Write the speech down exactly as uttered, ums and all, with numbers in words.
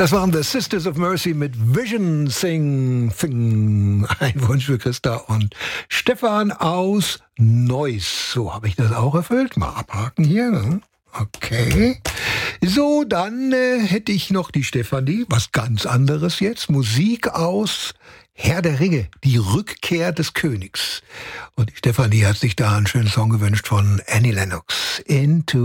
Das waren The Sisters of Mercy mit Vision Sing Thing. Ein Wunsch für Christa und Stefan aus Neuss. So, habe ich das auch erfüllt? Mal abhaken hier. Okay. So, dann äh, hätte ich noch die Stefanie. Was ganz anderes jetzt. Musik aus Herr der Ringe. Die Rückkehr des Königs. Und die Stefanie hat sich da einen schönen Song gewünscht von Annie Lennox. Into